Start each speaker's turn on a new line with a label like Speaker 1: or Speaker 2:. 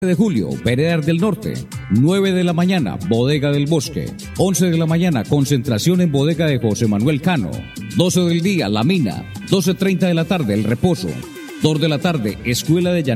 Speaker 1: de julio, Veredar del Norte, 9 de la mañana, Bodega del Bosque, 11 de la mañana, concentración en Bodega de José Manuel Cano, 12 del día, La Mina, 12:30 de la tarde, El Reposo, 2 de la tarde, Escuela de Llanera.